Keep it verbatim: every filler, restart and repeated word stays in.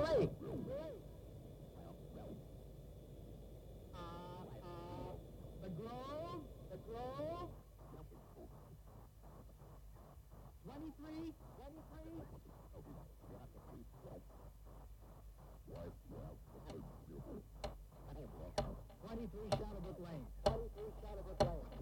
Break. Uh, uh, the Grove, the Grove. twenty-three, twenty-three. twenty-three Shadowbrook Lane. twenty-three Shadowbrook Lane.